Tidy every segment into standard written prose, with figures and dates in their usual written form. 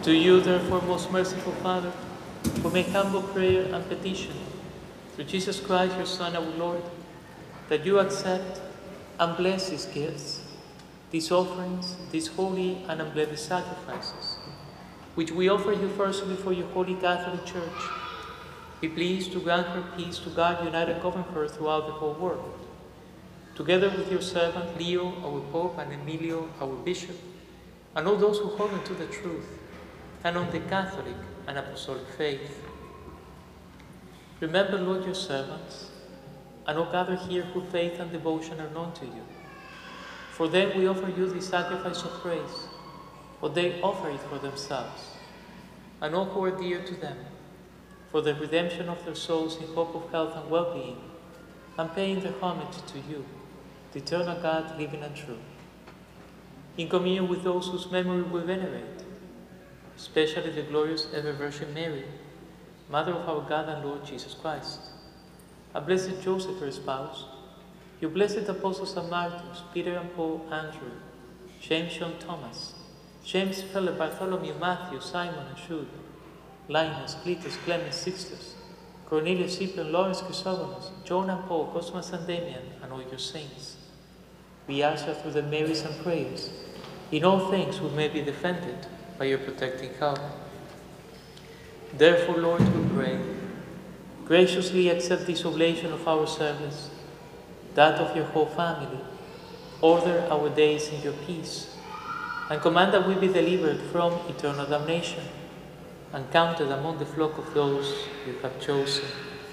To you, therefore, most merciful Father, who make humble prayer and petition through Jesus Christ, your Son, our Lord, that you accept and bless these gifts, these offerings, these holy and unblemished sacrifices, which we offer you firstly for your holy Catholic Church. Be pleased to grant her peace, to guard, unite, and govern her throughout the whole world. Together with your servant Leo, our Pope, and Emilio, our Bishop, and all those who hold on to the truth, and on the Catholic and Apostolic faith. Remember, Lord, your servants, and all gathered here whose faith and devotion are known to you. For them we offer you the sacrifice of praise, for they offer it for themselves, and all who are dear to them, for the redemption of their souls in hope of health and well-being, and paying their homage to you, the eternal God, living and true. In communion with those whose memory we venerate, especially the glorious ever Virgin Mary, Mother of our God and Lord Jesus Christ, a blessed Joseph, her spouse, your blessed apostles and martyrs, Peter and Paul, Andrew, James, John, Thomas, James, Philip, Bartholomew, Matthew, Simon, and Jude, Linus, Cletus, Clement, Sixtus, Cornelius, Cyprian, Lawrence, Chrysogonus, John and Paul, Cosmas and Damian, and all your saints. We ask that through the merits and prayers, in all things we may be defended by your protecting help. Therefore, Lord, we pray, graciously accept this oblation of our service, that of your whole family. Order our days in your peace, and command that we be delivered from eternal damnation, and counted among the flock of those you have chosen.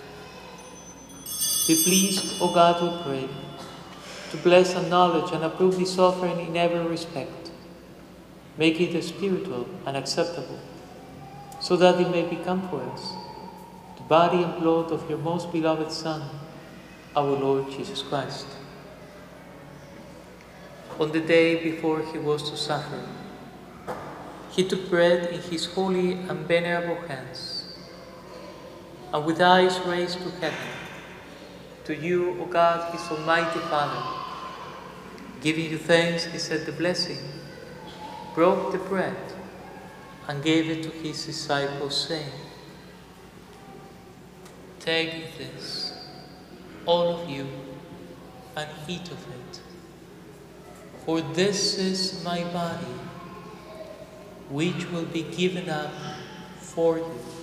Be pleased, O God, we pray, to bless, acknowledge, and approve this offering in every respect. Make it spiritual and acceptable, so that it may become for us the body and blood of your most beloved Son, our Lord Jesus Christ. On the day before he was to suffer, he took bread in his holy and venerable hands, and with eyes raised to heaven, to you, O God, his almighty Father, giving you thanks, he said the blessing, broke the bread, and gave it to his disciples, saying, "Take this, all of you, and eat of it, for this is my body, which will be given up for you."